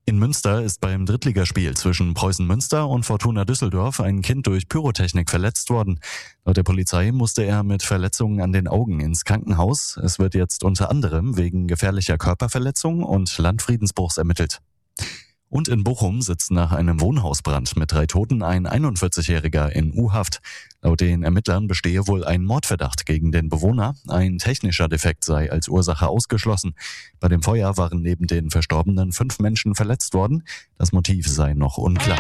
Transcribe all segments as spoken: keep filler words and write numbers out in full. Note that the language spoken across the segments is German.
In Münster ist beim Drittligaspiel zwischen Preußen Münster und Fortuna Düsseldorf ein Kind durch Pyrotechnik verletzt worden. Laut der Polizei musste er mit Verletzungen an den Augen ins Krankenhaus. Es wird jetzt unter anderem wegen gefährlicher Körperverletzung und Landfriedensbruchs ermittelt. Und in Bochum sitzt nach einem Wohnhausbrand mit drei Toten ein einundvierzigjähriger in U-Haft. Laut den Ermittlern bestehe wohl ein Mordverdacht gegen den Bewohner. Ein technischer Defekt sei als Ursache ausgeschlossen. Bei dem Feuer waren neben den Verstorbenen fünf Menschen verletzt worden. Das Motiv sei noch unklar.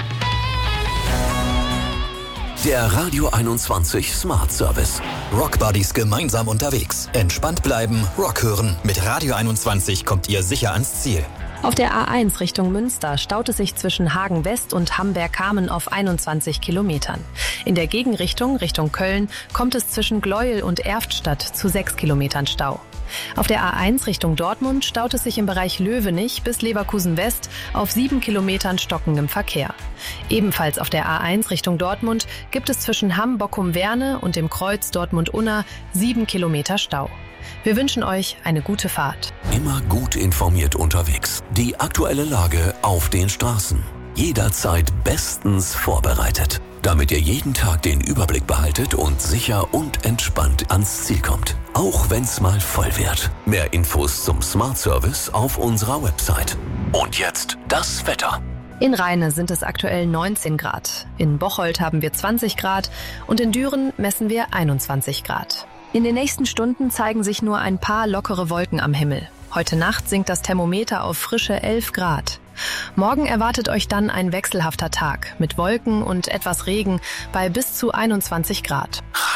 Der Radio einundzwanzig Smart Service. Rock Buddies gemeinsam unterwegs. Entspannt bleiben, Rock hören. Mit Radio einundzwanzig kommt ihr sicher ans Ziel. Auf der A eins Richtung Münster staut es sich zwischen Hagen West und Hamberg-Kamen auf einundzwanzig Kilometern. In der Gegenrichtung, Richtung Köln, kommt es zwischen Gleuel und Erftstadt zu sechs Kilometern Stau. Auf der A eins Richtung Dortmund staut es sich im Bereich Löwenich bis Leverkusen West auf sieben Kilometern stockendem Verkehr. Ebenfalls auf der A eins Richtung Dortmund gibt es zwischen Hamm-Bockum-Werne und dem Kreuz Dortmund-Unna sieben Kilometer Stau. Wir wünschen euch eine gute Fahrt. Immer gut informiert unterwegs. Die aktuelle Lage auf den Straßen. Jederzeit bestens vorbereitet, damit ihr jeden Tag den Überblick behaltet und sicher und entspannt ans Ziel kommt. Auch wenn's mal voll wird. Mehr Infos zum Smart Service auf unserer Website. Und jetzt das Wetter. In Rheine sind es aktuell neunzehn Grad. In Bocholt haben wir zwanzig Grad und in Düren messen wir einundzwanzig Grad. In den nächsten Stunden zeigen sich nur ein paar lockere Wolken am Himmel. Heute Nacht sinkt das Thermometer auf frische elf Grad. Morgen erwartet euch dann ein wechselhafter Tag mit Wolken und etwas Regen bei bis zu einundzwanzig Grad.